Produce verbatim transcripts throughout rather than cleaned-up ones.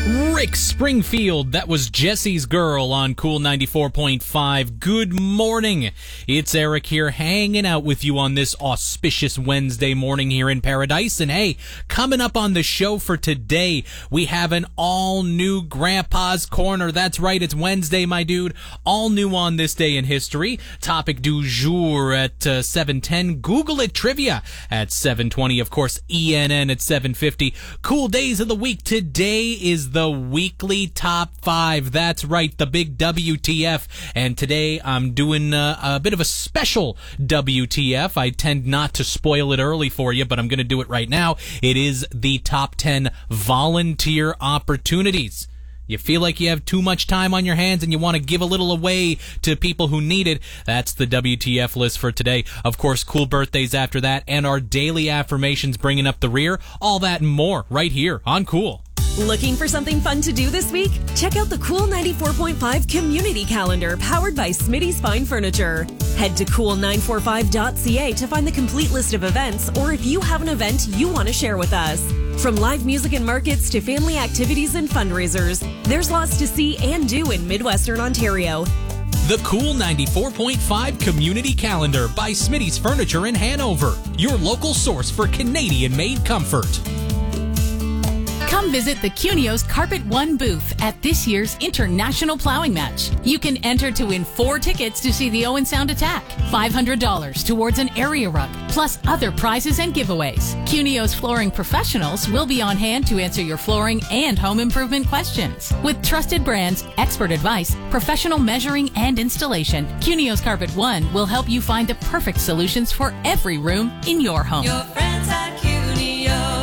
Rick Springfield, that was Jesse's Girl on Cool ninety-four point five. Good morning. It's Eric here hanging out with you on this auspicious Wednesday morning here in Paradise. And hey, coming up on the show for today, we have an all-new Grandpa's Corner. That's right, it's Wednesday, my dude. All new on this day in history. Topic du jour at uh, seven ten. Google it trivia at seven twenty. Of course, E N N at seven fifty. Cool days of the week. Today is the weekly top five. That's right, the big W T F. And today I'm doing uh, a bit of a special W T F. I tend not to spoil it early for you, but I'm going to do it right now. It is the top ten volunteer opportunities. You feel like you have too much time on your hands and you want to give a little away to people who need it. That's the W T F list for today. Of course, cool birthdays after that and our daily affirmations bringing up the rear. All that and more right here on Cool. Looking for something fun to do this week? Check out the Cool ninety-four point five Community Calendar powered by Smitty's Fine Furniture. Head to cool nine four five dot c a to find the complete list of events, or if you have an event you want to share with us. From live music and markets to family activities and fundraisers, there's lots to see and do in Midwestern Ontario. The Cool ninety-four point five Community Calendar by Smitty's Furniture in Hanover, your local source for Canadian-made comfort. Come visit the Cunios Carpet One booth at this year's International Plowing Match. You can enter to win four tickets to see the Owen Sound Attack, five hundred dollars towards an area rug, plus other prizes and giveaways. Cunios flooring professionals will be on hand to answer your flooring and home improvement questions. With trusted brands, expert advice, professional measuring and installation, Cunios Carpet One will help you find the perfect solutions for every room in your home. Your friends at Cunio.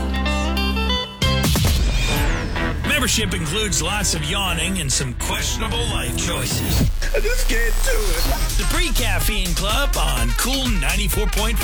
Membership includes lots of yawning and some questionable life choices. I just can't do it. The Pre-Caffeine Club on Cool ninety-four point five.